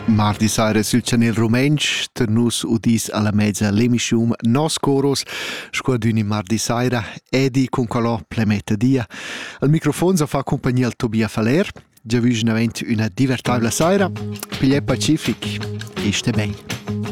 Mardi saira sul channel Rumensch, ter nus udis alla mezza l'emission Nos Coros, squaduni mardi saira, edi con calò plemetta dia. Al microfono sa fa compagnia al Tobia Faler, già vision avent una divertibile saira, piglia pacific, e ste bene.